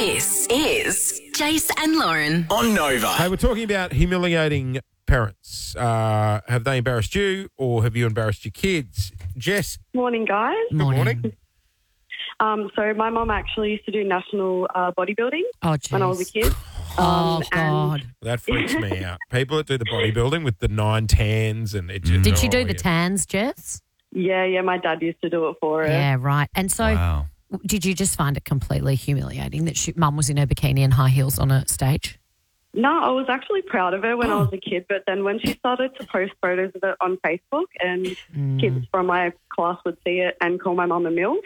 This is Jace and Lauren. On Nova. Hey, we're talking about humiliating parents. Have they embarrassed you or have you embarrassed your kids? Jess, Morning, guys. good morning. So my mum actually used to do national bodybuilding when I was a kid. Oh, God. That freaks me out. People that do the bodybuilding with the 9 tans and it just... Did she do the tans, Jess? Yeah, my dad used to do it for her. Yeah, right. And so did you just find it completely humiliating that Mum was in her bikini and high heels on a stage? No, I was actually proud of her when I was a kid, but then when she started to post photos of it on Facebook and kids from my class would see it and call my mum a MILF,